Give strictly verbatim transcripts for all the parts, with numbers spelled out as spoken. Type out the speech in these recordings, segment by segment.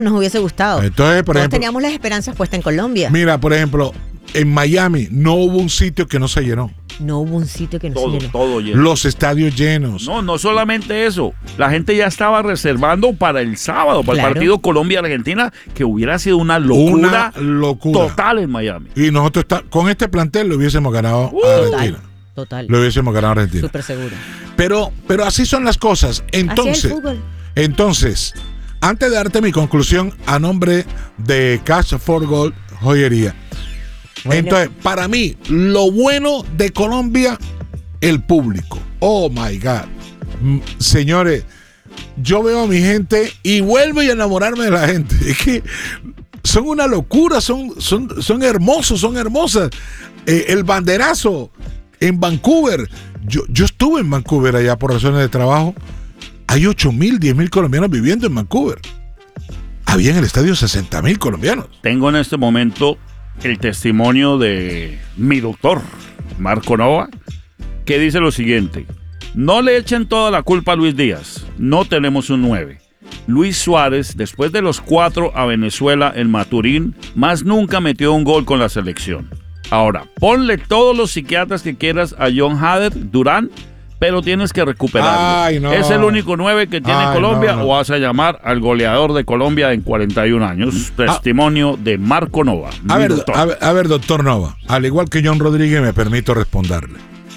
nos hubiese gustado. Entonces, por Todos ejemplo, teníamos las esperanzas puestas en Colombia. Mira, por ejemplo, en Miami no hubo un sitio que no se llenó. No hubo un sitio que no Todo, se llenó. todo lleno. Los estadios llenos. No, no solamente eso. La gente ya estaba reservando para el sábado, para Claro. el partido Colombia-Argentina, que hubiera sido una locura, Una locura. total en Miami. Y nosotros está, con este plantel lo hubiésemos ganado Uh, a Argentina. Total. Lo hubiésemos ganado a Argentina. Súper seguro. Pero, pero así son las cosas. Así es Entonces, el fútbol. entonces, antes de darte mi conclusión a nombre de Cash for Gold Joyería. Bueno. Entonces, para mí, lo bueno de Colombia, el público. Oh my God. Mm, Señores, yo veo a mi gente y vuelvo a enamorarme de la gente. Es que son una locura, son, son, son hermosos, son hermosas. Eh, el banderazo en Vancouver. Yo, yo estuve en Vancouver allá por razones de trabajo. Hay ocho mil, diez mil colombianos viviendo en Vancouver. Había en el estadio sesenta mil colombianos. Tengo en este momento el testimonio de mi doctor, Marco Nova, que dice lo siguiente: no le echen toda la culpa a Luis Díaz, no tenemos un nueve. Luis Suárez, después de los cuatro a Venezuela en Maturín, más nunca metió un gol con la selección. Ahora, ponle todos los psiquiatras que quieras a John Hader, Durán, pero tienes que recuperarlo. Ay, no. ¿Es el único nueve que tiene Ay, Colombia no, no. o vas a llamar al goleador de Colombia en cuarenta y un años? Testimonio de Marco Nova. A mi ver, doctor. a ver, a ver, doctor Nova, al igual que John Rodríguez, me permito responderle.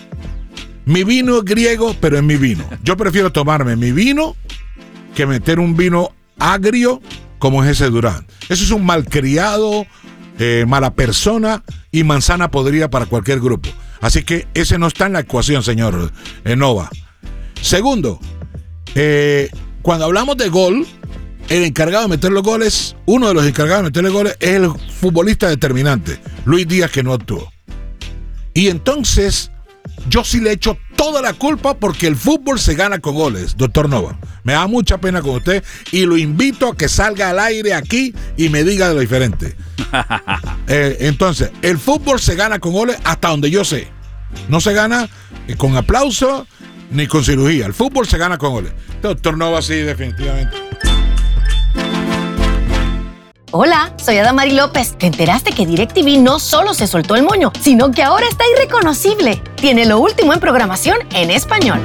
Mi vino es griego, pero es mi vino. Yo prefiero tomarme mi vino que meter un vino agrio como es ese Durán. Eso es un malcriado, eh, mala persona y manzana podrida para cualquier grupo. Así que ese no está en la ecuación, señor eh, Nova. Segundo, eh, cuando hablamos de gol, el encargado de meter los goles, uno de los encargados de meterle goles es el futbolista determinante, Luis Díaz, que no actuó. Y entonces, yo sí le echo toda la culpa porque el fútbol se gana con goles, doctor Nova. Me da mucha pena con usted y lo invito a que salga al aire aquí y me diga de lo diferente. eh, entonces, el fútbol se gana con goles hasta donde yo sé. No se gana con aplauso ni con cirugía. El fútbol se gana con goles. Doctor Nova, sí, definitivamente. Hola, soy Adamari López. ¿Te enteraste que DirecTV no solo se soltó el moño, sino que ahora está irreconocible? Tiene lo último en programación en español.